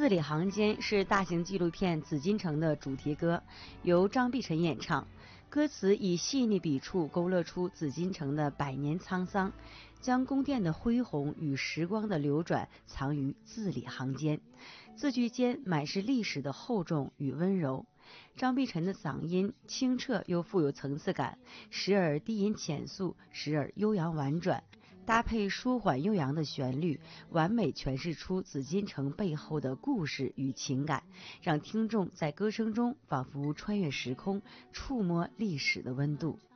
字里行间是大型纪录片《紫禁城》的主题歌，由张碧晨演唱。歌词以细腻笔触勾勒出紫禁城的百年沧桑，将宫殿的恢宏与时光的流转藏于字里行间，字句间满是历史的厚重与温柔。张碧晨的嗓音清澈又富有层次感，时而低吟浅诉，时而悠扬婉转，搭配舒缓悠扬的旋律，完美诠释出紫禁城背后的故事与情感，让听众在歌声中仿佛穿越时空，触摸历史的温度。